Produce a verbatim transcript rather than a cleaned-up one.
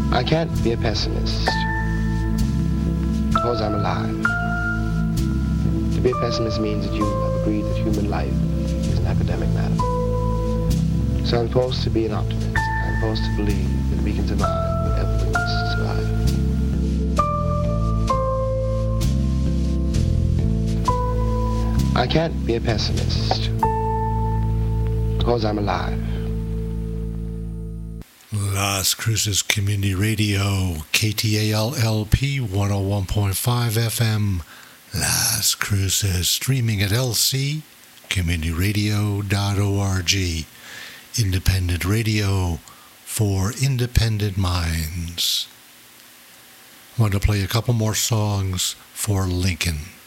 I can't be a pessimist because I'm alive. To be a pessimist means that you have agreed that human life is an academic matter. So I'm supposed to be an optimist. I'm supposed to believe that we can survive whatever we must survive. I can't be a pessimist because I'm alive. Las Cruces Community Radio, K T A L L P one oh one point five F M, Las Cruces, streaming at L C community radio dot org. Independent radio for independent minds. I want to play a couple more songs for Lincoln.